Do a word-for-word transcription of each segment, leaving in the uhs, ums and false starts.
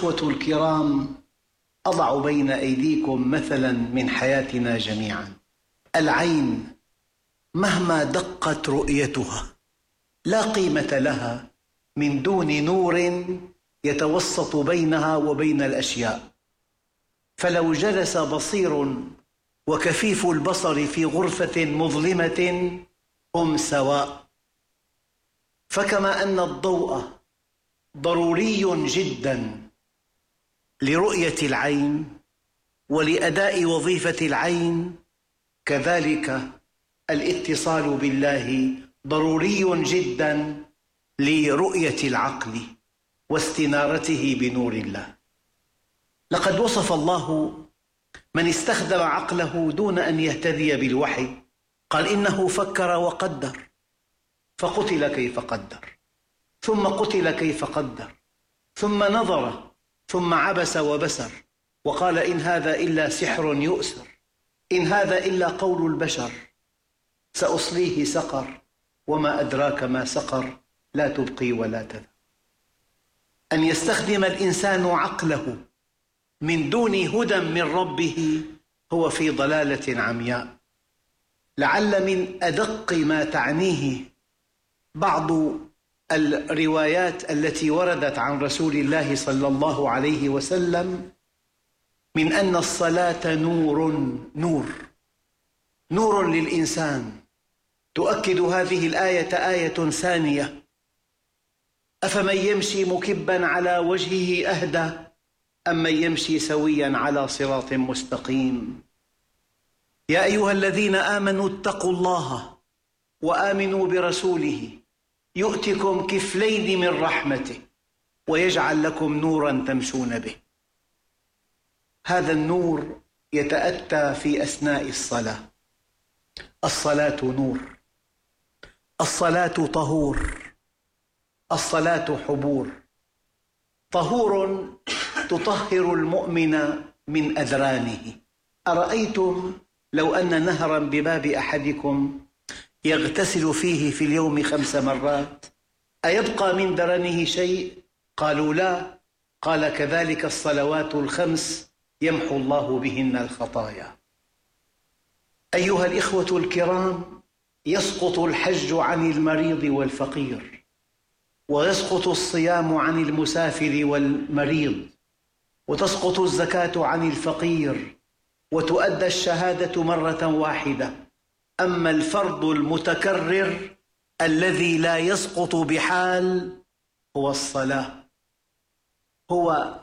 الإخوة الكرام، أضع بين أيديكم مثلا من حياتنا جميعا. العين مهما دقت رؤيتها لا قيمة لها من دون نور يتوسط بينها وبين الأشياء. فلو جلس بصير وكفيف البصر في غرفة مظلمة هم سواء. فكما أن الضوء ضروري جدا لرؤية العين ولأداء وظيفة العين، كذلك الاتصال بالله ضروري جدا لرؤية العقل واستنارته بنور الله. لقد وصف الله من استخدم عقله دون أن يهتدي بالوحي، قال إنه فكر وقدر فقتل كيف قدر، ثم قتل كيف قدر، ثم نظر، ثم عبس وبسر، وقال إن هذا إلا سحر يؤثر، إن هذا إلا قول البشر، سأصليه سقر وما أدراك ما سقر، لا تبقي ولا تذر. أن يستخدم الإنسان عقله من دون هدى من ربه هو في ضلالة عمياء. لعل من أدق ما تعنيه بعض الروايات التي وردت عن رسول الله صلى الله عليه وسلم من أن الصلاة نور نور نور للإنسان. تؤكد هذه الآية آية ثانية: أفمن يمشي مكبا على وجهه أهدى أم من يمشي سويا على صراط مستقيم. يا أيها الذين آمنوا اتقوا الله وآمنوا برسوله يؤتكم كفلين من رحمته ويجعل لكم نورا تمشون به. هذا النور يتأتى في أثناء الصلاة. الصلاة نور، الصلاة طهور، الصلاة حبور. طهور تطهر المؤمن من أذرانه. أرأيتم لو أن نهرا بباب أحدكم يغتسل فيه في اليوم خمس مرات أيبقى من درنه شيء؟ قالوا لا. قال كذلك الصلوات الخمس يمحو الله بهن الخطايا. أيها الإخوة الكرام، يسقط الحج عن المريض والفقير، ويسقط الصيام عن المسافر والمريض، وتسقط الزكاة عن الفقير، وتؤدى الشهادة مرة واحدة. أما الفرض المتكرر الذي لا يسقط بحال هو الصلاة، هو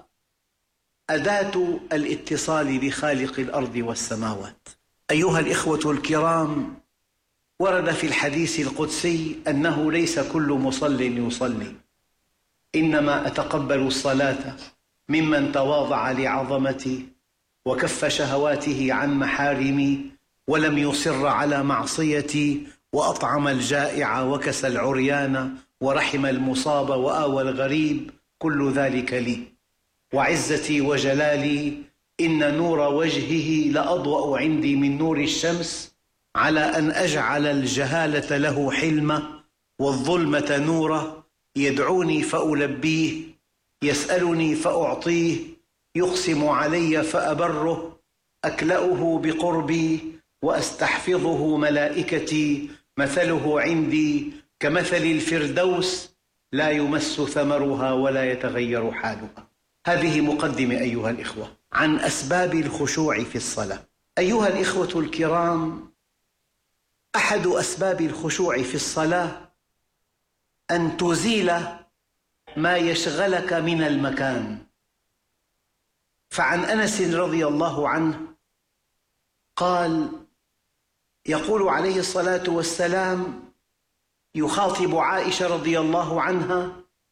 أداة الاتصال بخالق الأرض والسماوات. أيها الإخوة الكرام، ورد في الحديث القدسي أنه ليس كل مصل يصلي، إنما أتقبل الصلاة ممن تواضع لعظمتي وكف شهواته عن محارمي ولم يصر على معصيتي وأطعم الجائع وكسى العريان ورحم المصاب وآوى الغريب، كل ذلك لي. وعزتي وجلالي إن نور وجهه لأضوأ عندي من نور الشمس، على أن أجعل الجهالة له حلمة والظلمة نورة، يدعوني فألبيه، يسألني فأعطيه، يقسم علي فأبره، أكلأه بقربي وأستحفظه ملائكتي، مثله عندي كمثل الفردوس لا يمس ثمرها ولا يتغير حالها. هذه مقدمة أيها الإخوة عن أسباب الخشوع في الصلاة. أيها الإخوة الكرام، أحد أسباب الخشوع في الصلاة أن تزيل ما يشغلك من المكان. فعن أنس رضي الله عنه قال: يقول عليه الصلاة والسلام يخاطب عائشة رضي الله عنها: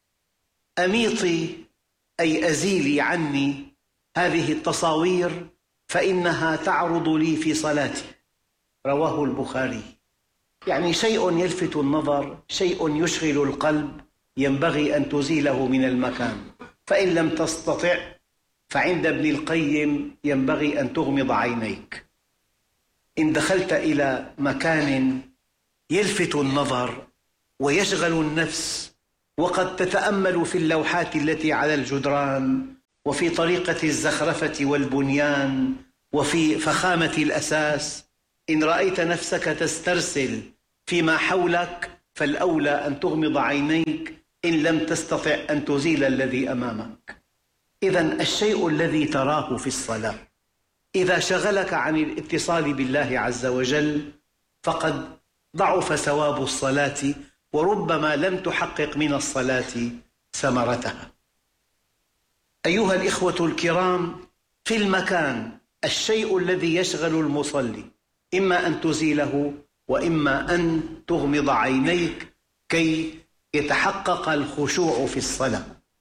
أميطي أي أزيلي عني هذه التصاوير فإنها تعرض لي في صلاتي. رواه البخاري. يعني شيء يلفت النظر، شيء يشغل القلب، ينبغي أن تزيله من المكان. فإن لم تستطع فعند ابن القيم ينبغي أن تغمض عينيك. إن دخلت إلى مكان يلفت النظر ويشغل النفس، وقد تتأمل في اللوحات التي على الجدران وفي طريقة الزخرفة والبنيان وفي فخامة الأساس. إن رأيت نفسك تسترسل فيما حولك فالأولى أن تغمض عينيك إن لم تستطع أن تزيل الذي أمامك. إذن الشيء الذي تراه في الصلاة إذا شغلك عن الاتصال بالله عز وجل فقد ضعف ثواب الصلاة، وربما لم تحقق من الصلاة ثمرتها. أيها الإخوة الكرام، في المكان الشيء الذي يشغل المصلي إما أن تزيله وإما أن تغمض عينيك كي يتحقق الخشوع في الصلاة.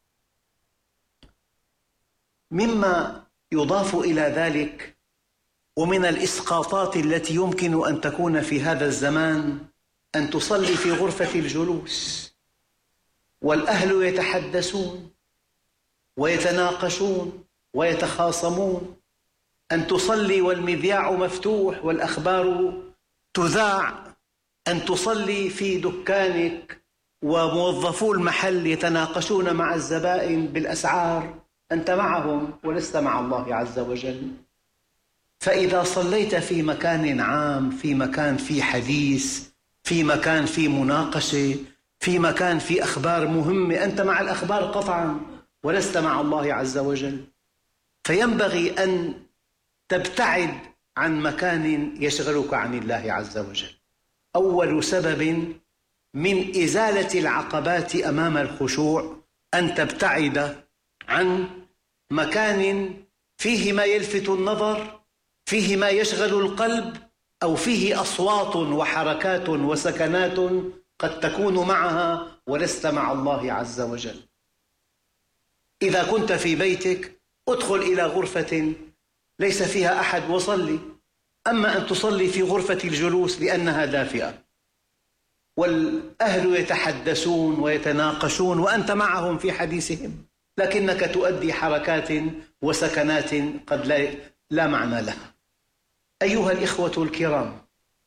مما يضاف إلى ذلك ومن الإسقاطات التي يمكن أن تكون في هذا الزمان أن تصلي في غرفة الجلوس والأهل يتحدثون ويتناقشون ويتخاصمون، أن تصلي والمذياع مفتوح والأخبار تذاع، أن تصلي في دكانك وموظفو المحل يتناقشون مع الزبائن بالأسعار، أنت معهم ولست مع الله عز وجل. فإذا صليت في مكان عام، في مكان في حديث، في مكان في مناقشة، في مكان في أخبار مهمة، أنت مع الأخبار قطعا ولست مع الله عز وجل. فينبغي أن تبتعد عن مكان يشغلك عن الله عز وجل. أول سبب من إزالة العقبات أمام الخشوع أن تبتعد عن مكان فيه ما يلفت النظر، فيه ما يشغل القلب، أو فيه أصوات وحركات وسكنات قد تكون معها ولست مع الله عز وجل. إذا كنت في بيتك ادخل إلى غرفة ليس فيها أحد وصلي، أما أن تصلي في غرفة الجلوس لأنها دافئة والأهل يتحدثون ويتناقشون وأنت معهم في حديثهم، لكنك تؤدي حركات وسكنات قد لا, لا معنى لها. أيها الإخوة الكرام،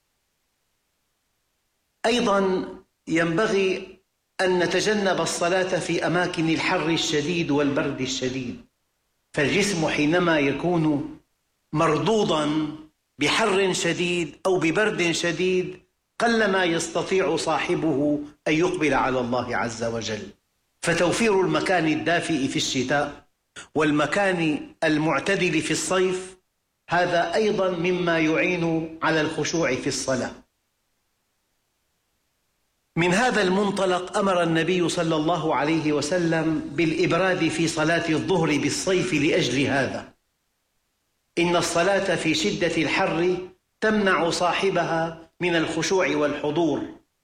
أيضا ينبغي أن نتجنب الصلاة في أماكن الحر الشديد والبرد الشديد، فالجسم حينما يكون مردودا بحر شديد أو ببرد شديد قلما يستطيع صاحبه أن يقبل على الله عز وجل. فتوفير المكان الدافئ في الشتاء والمكان المعتدل في الصيف هذا أيضا مما يعين على الخشوع في الصلاة. من هذا المنطلق أمر النبي صلى الله عليه وسلم بالإبراد في صلاة الظهر بالصيف لأجل هذا. إن الصلاة في شدة الحر تمنع صاحبها من الخشوع والحضور،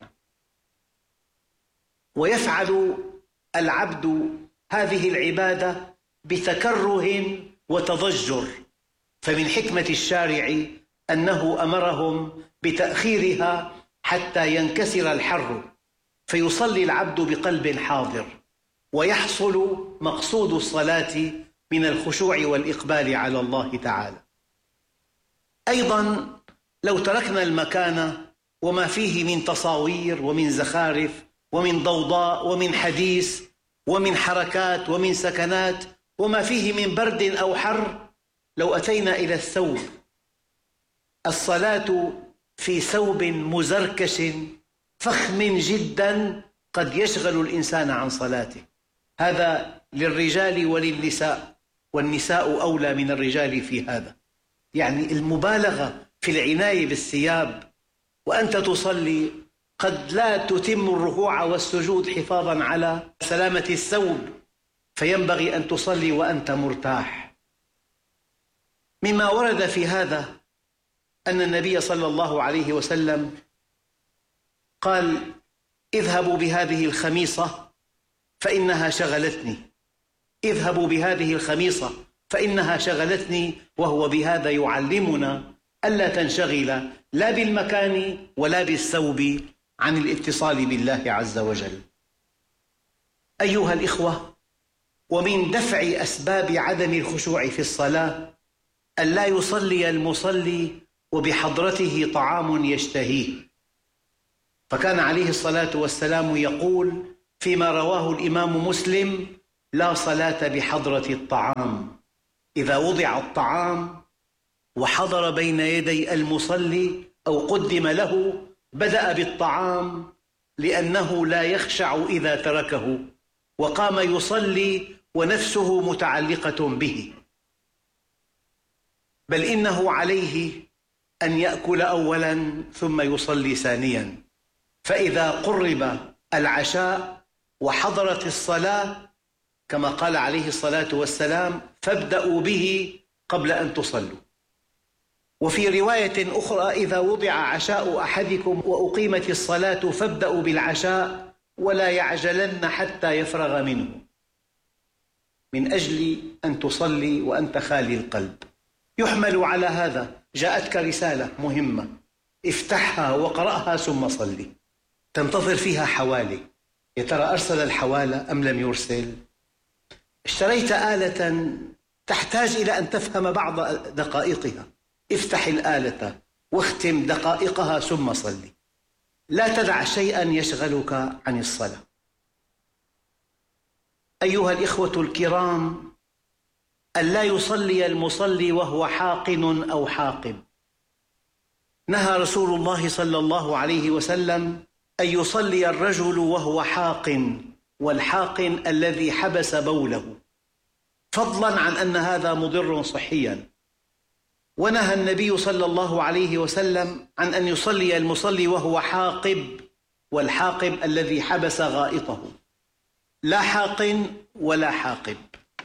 ويفعل العبد هذه العبادة بتكره وتضجر، فمن حكمة الشارع أنه أمرهم بتأخيرها حتى ينكسر الحر، فيصلي العبد بقلب حاضر ويحصل مقصود الصلاة من الخشوع والإقبال على الله تعالى. أيضا لو تركنا المكان وما فيه من تصاوير ومن زخارف ومن ضوضاء ومن حديث ومن حركات ومن سكنات وما فيه من برد أو حر، لو أتينا إلى الثوب، الصلاة في ثوب مزركش فخم جدا قد يشغل الإنسان عن صلاته. هذا للرجال وللنساء، والنساء أولى من الرجال في هذا. يعني المبالغة في العناية بالثياب وأنت تصلي قد لا تتم الركوع والسجود حفاظا على سلامة الثوب، فينبغي أن تصلي وأنت مرتاح. مما ورد في هذا أن النبي صلى الله عليه وسلم قال: اذهبوا بهذه الخميصة فإنها شغلتني، اذهبوا بهذه الخميصة فإنها شغلتني، وهو بهذا يعلمنا ألا تنشغل لا بالمكان ولا بالثوب عن الاتصال بالله عز وجل. أيها الإخوة، ومن دفع أسباب عدم الخشوع في الصلاة أن لا يصلي المصلي وبحضرته طعام يشتهيه، فكان عليه الصلاة والسلام يقول فيما رواه الإمام مسلم: لا صلاة بحضرة الطعام. إذا وضع الطعام وحضر بين يدي المصلي أو قدم له بدأ بالطعام لأنه لا يخشع إذا تركه، وقام يصلي ونفسه متعلقة به، بل إنه عليه أن يأكل أولا ثم يصلي ثانيا. فإذا قرب العشاء وحضرت الصلاة كما قال عليه الصلاة والسلام: فابدأوا به قبل أن تصلوا. وفي رواية أخرى: إذا وضع عشاء أحدكم وأقيمت الصلاة فابدأوا بالعشاء ولا يعجلن حتى يفرغ منه، من أجل أن تصلي وأنت خالي القلب. يحمل على هذا جاءتك رسالة مهمة، افتحها وقرأها ثم صلي. تنتظر فيها حوالي، يا ترى أرسل الحوالة أم لم يرسل؟ اشتريت آلة تحتاج إلى أن تفهم بعض دقائقها، افتح الآلة واختم دقائقها ثم صلي. لا تدع شيئا يشغلك عن الصلاة. أيها الإخوة الكرام، ألا يصلي المصلي وهو حاقن أو حاقب. نهى رسول الله صلى الله عليه وسلم أن يصلي الرجل وهو حاقن، والحاقن الذي حبس بوله، فضلا عن أن هذا مضر صحيا. ونهى النبي صلى الله عليه وسلم عن أن يصلي المصلي وهو حاقب، والحاقب الذي حبس غائطه. لا حاقن ولا حاقب.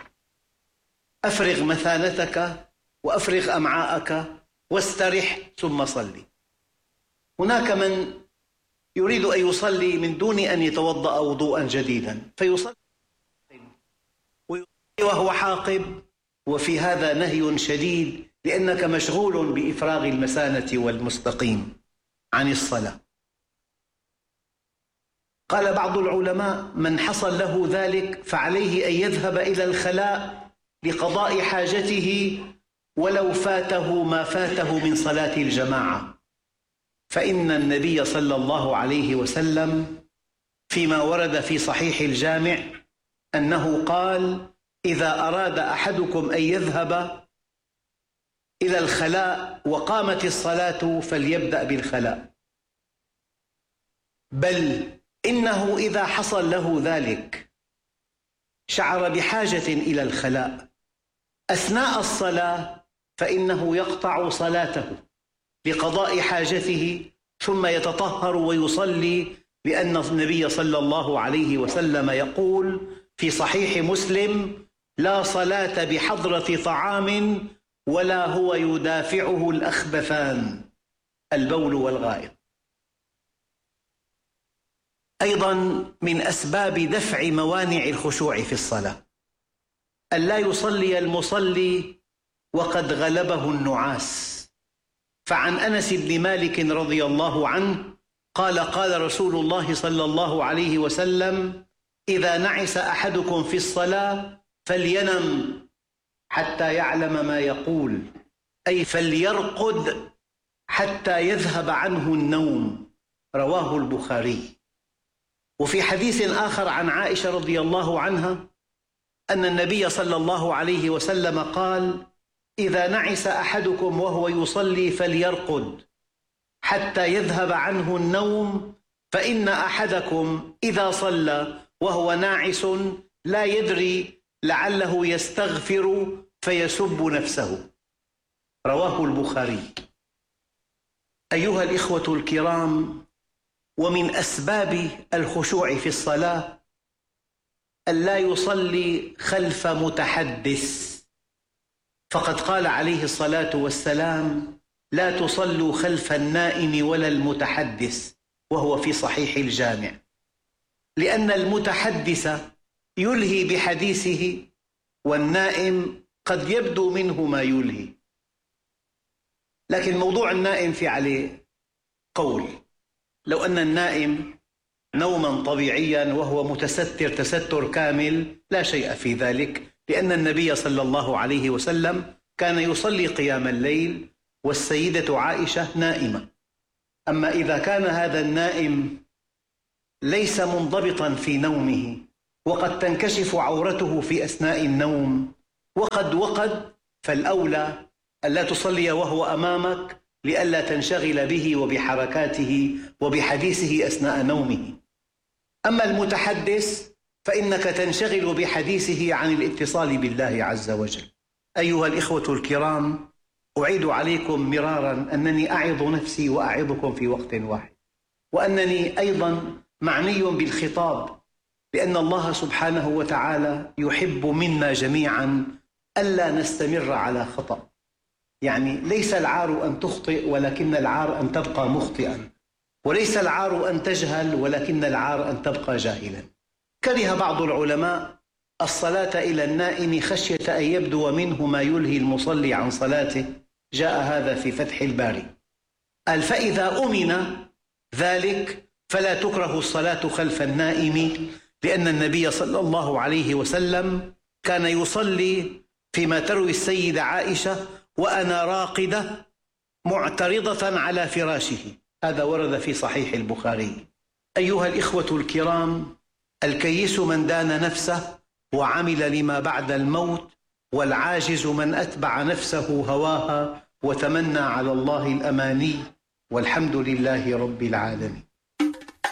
أفرغ مثانتك وأفرغ أمعاءك واسترح ثم صلي. هناك من يريد أن يصلي من دون أن يتوضأ وضوءا جديدا فيصلي وهو حاقب، وفي هذا نهي شديد، لأنك مشغول بإفراغ المثانة والمستقيم عن الصلاة. قال بعض العلماء: من حصل له ذلك فعليه أن يذهب إلى الخلاء لقضاء حاجته ولو فاته ما فاته من صلاة الجماعة، فإن النبي صلى الله عليه وسلم فيما ورد في صحيح الجامع أنه قال: إذا أراد أحدكم أن يذهب إلى الخلاء وقامت الصلاة فليبدأ بالخلاء، بل إنه إذا حصل له ذلك شعر بحاجة إلى الخلاء أثناء الصلاة فإنه يقطع صلاته لقضاء حاجته ثم يتطهر ويصلي، لأن النبي صلى الله عليه وسلم يقول في صحيح مسلم: لا صلاة بحضرة طعام ولا هو يدافعه الأخبثان، البول والغائط. أيضا من أسباب دفع موانع الخشوع في الصلاة ألا يصلي المصلي وقد غلبه النعاس. فعن أنس بن مالك رضي الله عنه قال: قال رسول الله صلى الله عليه وسلم: إذا نعس أحدكم في الصلاة فلينم حتى يعلم ما يقول، أي فليرقد حتى يذهب عنه النوم. رواه البخاري. وفي حديث آخر عن عائشة رضي الله عنها أن النبي صلى الله عليه وسلم قال: إذا نعس أحدكم وهو يصلي فليرقد حتى يذهب عنه النوم، فإن أحدكم إذا صلى وهو ناعس لا يدري لعله يستغفر فيسب نفسه. رواه البخاري. أيها الإخوة الكرام، ومن أسباب الخشوع في الصلاة ألا يصلي خلف متحدث، فقد قال عليه الصلاة والسلام: لا تصلوا خلف النائم ولا المتحدث، وهو في صحيح الجامع، لأن المتحدث يلهي بحديثه والنائم قد يبدو منه ما يلهي. لكن موضوع النائم في عليه قول. لو أن النائم نوما طبيعيا وهو متستر تستر كامل لا شيء في ذلك، لأن النبي صلى الله عليه وسلم كان يصلي قيام الليل والسيدة عائشة نائمة. أما إذا كان هذا النائم ليس منضبطا في نومه وقد تنكشف عورته في أثناء النوم، وقد وقد فالأولى ألا تصلي وهو أمامك لئلا تنشغل به وبحركاته وبحديثه أثناء نومه. أما المتحدث فإنك تنشغل بحديثه عن الاتصال بالله عز وجل. أيها الإخوة الكرام، أعيد عليكم مرارا أنني أعظ نفسي وأعظكم في وقت واحد، وأنني أيضا معني بالخطاب، لأن الله سبحانه وتعالى يحب منا جميعا ألا نستمر على خطأ. يعني ليس العار أن تخطئ، ولكن العار أن تبقى مخطئا، وليس العار أن تجهل، ولكن العار أن تبقى جاهلا. كره بعض العلماء الصلاة إلى النائم خشية أن يبدو منه ما يلهي المصلي عن صلاته، جاء هذا في فتح الباري. قال: فإذا أمن ذلك فلا تكره الصلاة خلف النائم، لأن النبي صلى الله عليه وسلم كان يصلي فيما تروي السيدة عائشة وأنا راقدة معترضة على فراشه، هذا ورد في صحيح البخاري. أيها الإخوة الكرام، الكيس من دان نفسه وعمل لما بعد الموت، والعاجز من أتبع نفسه هواها وتمنى على الله الأماني، والحمد لله رب العالمين.